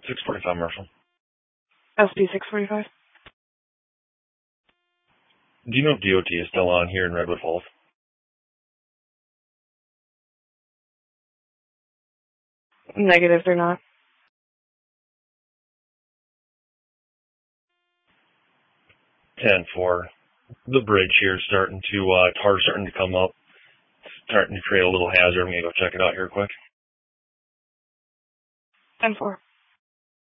645 Marshall. SP 645. Do you know if DOT is still on here in Redwood Falls? Negative, they're not. 10-4. The bridge here is starting to, tar's starting to come up. It's starting to create a little hazard. I'm going to go check it out here quick. 10-4.